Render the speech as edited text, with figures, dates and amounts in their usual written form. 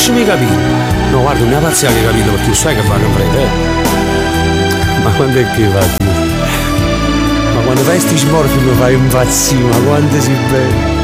Facciami capire. No, guarda, non è parziale capito, perché sai che fa che frega, Ma quando è che va, Ma quando fai sti smorfie mi fai impazzire, ma quanto si bene.